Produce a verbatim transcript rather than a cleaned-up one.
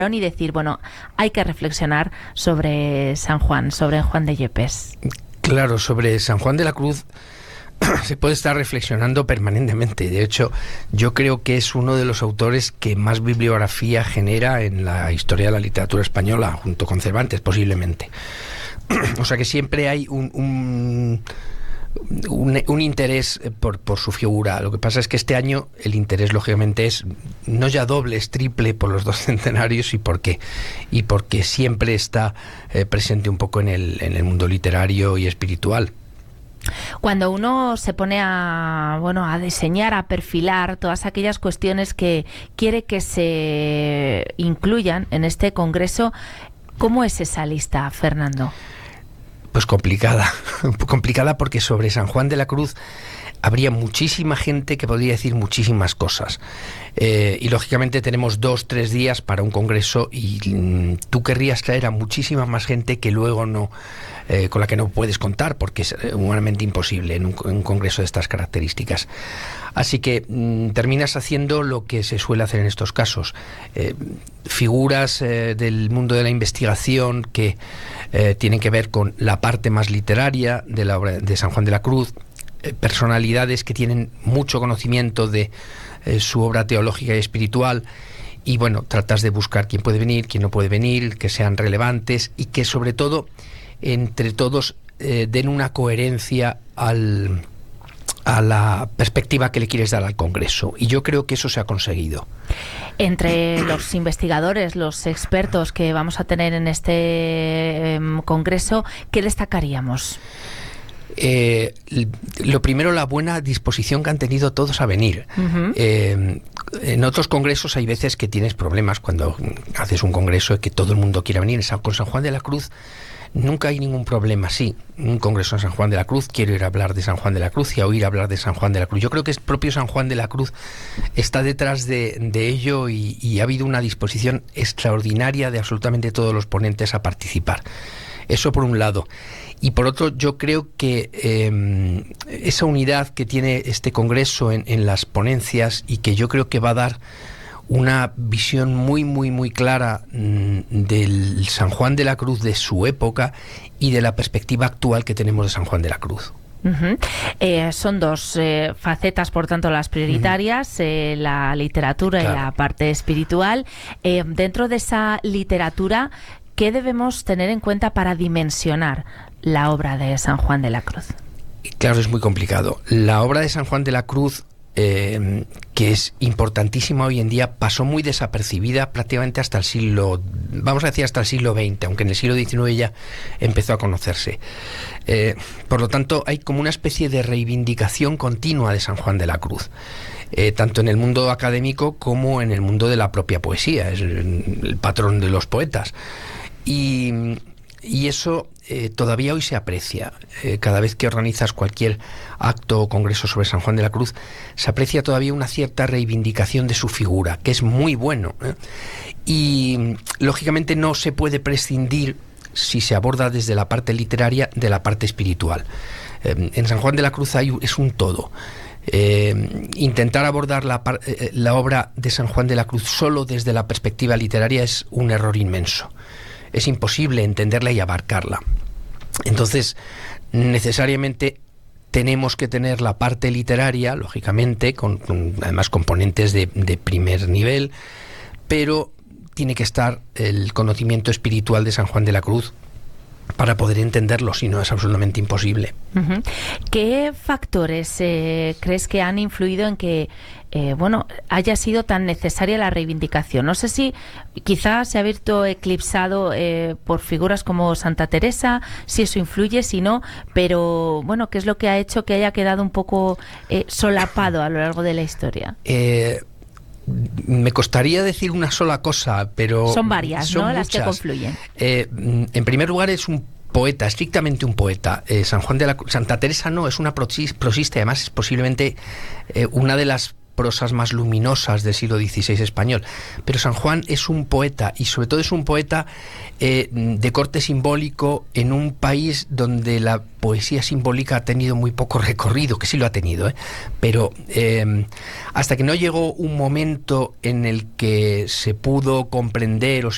y decir, bueno, hay que reflexionar sobre San Juan, sobre Juan de Yepes? Claro, sobre San Juan de la Cruz se puede estar reflexionando permanentemente. De hecho, yo creo que es uno de los autores que más bibliografía genera en la historia de la literatura española, junto con Cervantes, posiblemente. O sea que siempre hay un... un Un, un interés por, por su figura. Lo que pasa es que este año el interés lógicamente es no ya doble, es triple por los dos centenarios y por qué y porque siempre está eh, presente un poco en el, en el mundo literario y espiritual. Cuando uno se pone a, bueno, a diseñar, a perfilar todas aquellas cuestiones que quiere que se incluyan en este congreso, ¿cómo es esa lista, Fernando? Pues complicada, complicada porque sobre San Juan de la Cruz habría muchísima gente que podría decir muchísimas cosas. Eh, y lógicamente tenemos dos, tres días para un congreso y mm, tú querrías traer a muchísima más gente que luego no, eh, con la que no puedes contar porque es humanamente imposible en un, en un congreso de estas características. Así que mmm, terminas haciendo lo que se suele hacer en estos casos. Eh, figuras eh, del mundo de la investigación que eh, tienen que ver con la parte más literaria de la obra de San Juan de la Cruz, eh, personalidades que tienen mucho conocimiento de eh, su obra teológica y espiritual, y bueno, tratas de buscar quién puede venir, quién no puede venir, que sean relevantes y que sobre todo entre todos eh, den una coherencia al... a la perspectiva que le quieres dar al Congreso. Y yo creo que eso se ha conseguido. Entre los investigadores, los expertos que vamos a tener en este eh, Congreso, ¿qué destacaríamos? Eh, lo primero, la buena disposición que han tenido todos a venir. Uh-huh. Eh, en otros congresos hay veces que tienes problemas cuando haces un congreso y que todo el mundo quiera venir. Con San Juan de la Cruz nunca hay ningún problema. Sí, un congreso en San Juan de la Cruz, quiero ir a hablar de San Juan de la Cruz y a oír hablar de San Juan de la Cruz. Yo creo que el propio San Juan de la Cruz está detrás de, de ello y, y ha habido una disposición extraordinaria de absolutamente todos los ponentes a participar. Eso por un lado. Y por otro, yo creo que eh, esa unidad que tiene este congreso en, en las ponencias y que yo creo que va a dar una visión muy, muy, muy clara mmm, del San Juan de la Cruz de su época y de la perspectiva actual que tenemos de San Juan de la Cruz. Uh-huh. Eh, son dos eh, facetas, por tanto, las prioritarias, uh-huh. eh, la literatura claro. y la parte espiritual. Eh, dentro de esa literatura, ¿qué debemos tener en cuenta para dimensionar la obra de San Juan de la Cruz? Claro, es muy complicado. La obra de San Juan de la Cruz, eh, que es importantísima hoy en día, pasó muy desapercibida prácticamente hasta el siglo, vamos a decir hasta el siglo veinte, aunque en el siglo diecinueve ya empezó a conocerse. Eh, por lo tanto, hay como una especie de reivindicación continua de San Juan de la Cruz. Eh, tanto en el mundo académico como en el mundo de la propia poesía, es el, el patrón de los poetas. Y, y eso eh, todavía hoy se aprecia. Eh, cada vez que organizas cualquier acto o congreso sobre San Juan de la Cruz, se aprecia todavía una cierta reivindicación de su figura, que es muy bueno, ¿eh? Y lógicamente no se puede prescindir, si se aborda desde la parte literaria, de la parte espiritual. Eh, en San Juan de la Cruz hay, es un todo. Eh, intentar abordar la, eh, la obra de San Juan de la Cruz solo desde la perspectiva literaria es un error inmenso. Es imposible entenderla y abarcarla. Entonces, necesariamente tenemos que tener la parte literaria, lógicamente, con, con además componentes de, de primer nivel, pero tiene que estar el conocimiento espiritual de San Juan de la Cruz para poder entenderlo, si no es absolutamente imposible. Uh-huh. ¿Qué factores eh, crees que han influido en que eh, bueno, haya sido tan necesaria la reivindicación? No sé si quizás se ha visto eclipsado eh, por figuras como Santa Teresa, si eso influye, si no, pero bueno, ¿qué es lo que ha hecho que haya quedado un poco eh, solapado a lo largo de la historia? Eh... Me costaría decir una sola cosa, pero son varias, son ¿no? muchas. Las que confluyen. Eh, en primer lugar, es un poeta, estrictamente un poeta. Eh, San Juan de la Santa Teresa no, es una prosista, además es posiblemente eh, una de las prosas más luminosas del siglo dieciséis español. Pero San Juan es un poeta, y sobre todo es un poeta eh, de corte simbólico en un país donde la poesía simbólica ha tenido muy poco recorrido, que sí lo ha tenido, ¿eh? pero eh, hasta que no llegó un momento en el que se pudo comprender o se